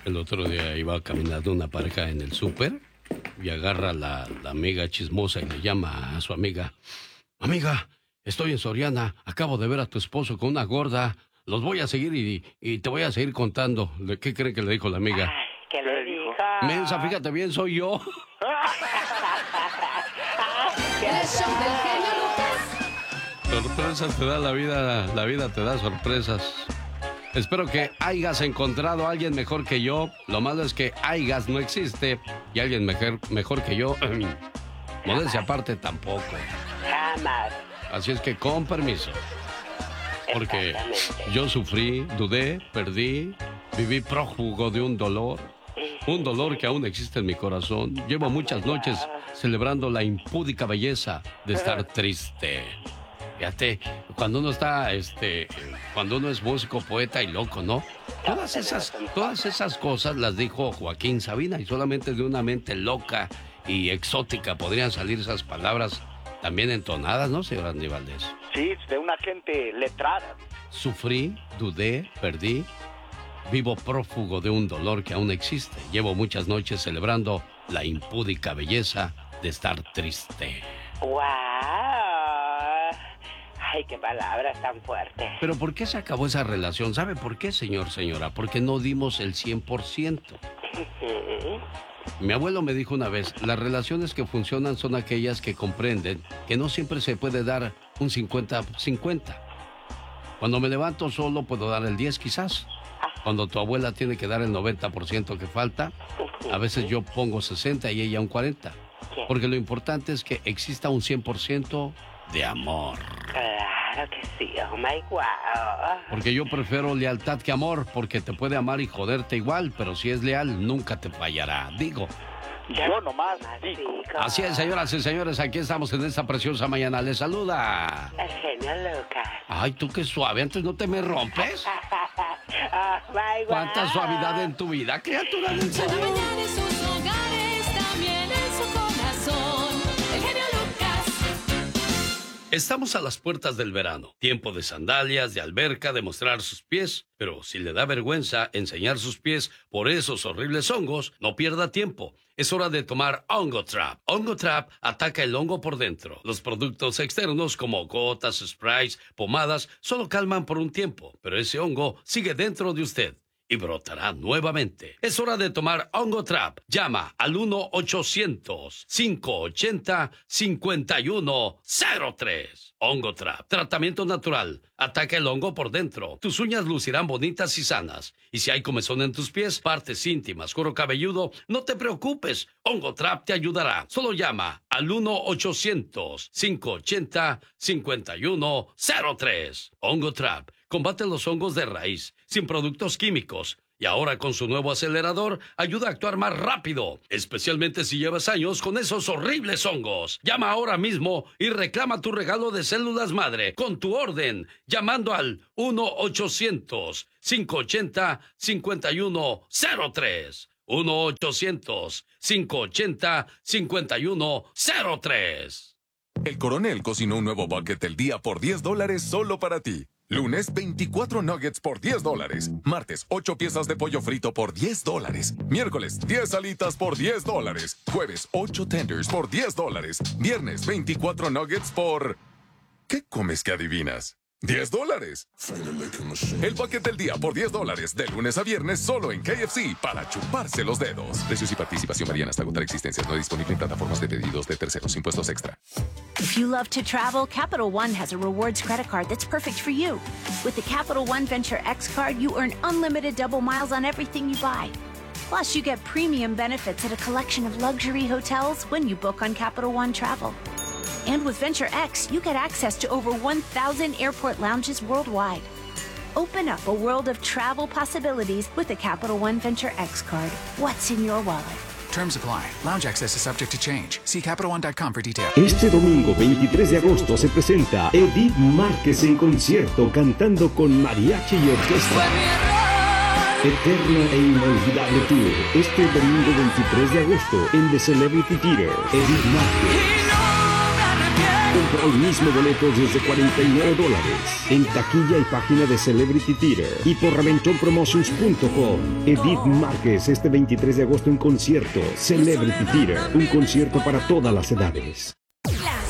El otro día iba caminando una pareja en el súper y agarra la amiga chismosa y le llama a su amiga. Amiga, estoy en Soriana, acabo de ver a tu esposo con una gorda. Los voy a seguir y te voy a seguir contando. ¿Qué cree que le dijo la amiga? Ay, ¿qué le dijo? Mensa, fíjate bien, soy yo. Sorpresas te da la vida te da sorpresas. Espero que hayas encontrado a alguien mejor que yo. Lo malo es que hayas no existe y alguien mejor que yo. Modestia aparte tampoco. Jamás. Así es que con permiso. Porque yo sufrí, dudé, perdí, viví prófugo de un dolor que aún existe en mi corazón. Llevo muchas noches celebrando la impúdica belleza de estar triste. Fíjate, cuando uno está, cuando uno es músico, poeta y loco, ¿no? Todas esas cosas las dijo Joaquín Sabina y solamente de una mente loca y exótica podrían salir esas palabras también entonadas, ¿no, señor Andy Valdés? Sí, de una gente letrada. Sufrí, dudé, perdí, vivo prófugo de un dolor que aún existe. Llevo muchas noches celebrando la impúdica belleza de estar triste. ¡Wow! Ay, qué palabras tan fuertes. Pero ¿por qué se acabó esa relación? ¿Sabe por qué, señora? Porque no dimos el 100%. Mi abuelo me dijo una vez, las relaciones que funcionan son aquellas que comprenden que no siempre se puede dar un 50-50. Cuando me levanto solo puedo dar el 10 quizás. Cuando tu abuela tiene que dar el 90% que falta, a veces yo pongo 60 y ella un 40. Porque lo importante es que exista un 100% de amor. Claro que sí, oh my God. Porque yo prefiero lealtad que amor, porque te puede amar y joderte igual, pero si es leal, nunca te fallará. Digo. Yo nomás digo. Así es, señoras y señores, aquí estamos en esta preciosa mañana. Les saluda El genio Lucas. Ay, tú qué suave, antes no te me rompes. Oh my God. Cuánta suavidad en tu vida, criatura del Señor. Cada mañana en sus hogares, también en su corazón. El genio Lucas. Estamos a las puertas del verano. Tiempo de sandalias, de alberca, de mostrar sus pies. Pero si le da vergüenza enseñar sus pies por esos horribles hongos, no pierda tiempo. Es hora de tomar Hongo Trap. Hongo Trap ataca el hongo por dentro. Los productos externos como gotas, sprays, pomadas, solo calman por un tiempo. Pero ese hongo sigue dentro de usted y brotará nuevamente. Es hora de tomar Hongo Trap. Llama al 1-800-580-5103. Hongo Trap. Tratamiento natural. Ataca el hongo por dentro. Tus uñas lucirán bonitas y sanas. Y si hay comezón en tus pies, partes íntimas, cuero cabelludo, no te preocupes. Hongo Trap te ayudará. Solo llama al 1-800-580-5103. Hongo Trap. Combate los hongos de raíz, sin productos químicos. Y ahora con su nuevo acelerador, ayuda a actuar más rápido, especialmente si llevas años con esos horribles hongos. Llama ahora mismo y reclama tu regalo de células madre con tu orden, llamando al 1-800-580-5103. 1-800-580-5103. El Coronel cocinó un nuevo bucket del día por $10 solo para ti. Lunes, 24 nuggets por $10. Martes, 8 piezas de pollo frito por $10. Miércoles, 10 alitas por $10. Jueves, 8 tenders por $10. Viernes, 24 nuggets por... ¿Qué comes que adivinas? $10. El bucket del día por $10. De lunes a viernes solo en KFC para chuparse los dedos. Precios y participación varían hasta agotar existencias. No disponible en plataformas de pedidos de terceros. Impuestos extra. If you love to travel, Capital One has a rewards credit card that's perfect for you. With the Capital One Venture X card, you earn unlimited double miles on everything you buy. Plus, you get premium benefits at a collection of luxury hotels when you book on Capital One Travel. And with Venture X, you get access to over 1,000 airport lounges worldwide. Open up a world of travel possibilities with the Capital One Venture X card. What's in your wallet? Terms apply. Lounge access is subject to change. See CapitalOne.com for details. Este domingo 23 de agosto se presenta Edith Márquez en concierto cantando con mariachi y orquesta. Eterna e inolvidable tour. Este domingo 23 de agosto en The Celebrity Theater. Edith Márquez. Compra hoy mismo boletos desde $49 en taquilla y página de Celebrity Theater y por RaventonPromotions.com. Edith Márquez este 23 de agosto en concierto. Celebrity Theater, un concierto para todas las edades.